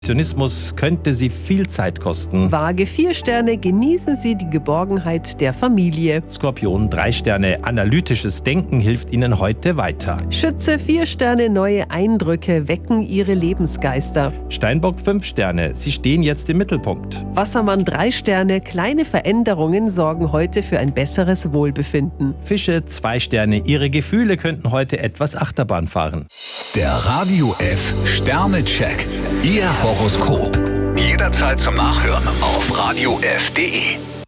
Perfektionismus könnte Sie viel Zeit kosten. Waage 4 Sterne, genießen Sie die Geborgenheit der Familie. Skorpion 3 Sterne, analytisches Denken hilft Ihnen heute weiter. Schütze 4 Sterne, neue Eindrücke wecken Ihre Lebensgeister. Steinbock 5 Sterne, Sie stehen jetzt im Mittelpunkt. Wassermann 3 Sterne, kleine Veränderungen sorgen heute für ein besseres Wohlbefinden. Fische 2 Sterne, Ihre Gefühle könnten heute etwas Achterbahn fahren. Der Radio F Sternecheck. Ihr Horoskop. Jederzeit zum Nachhören auf radiof.de.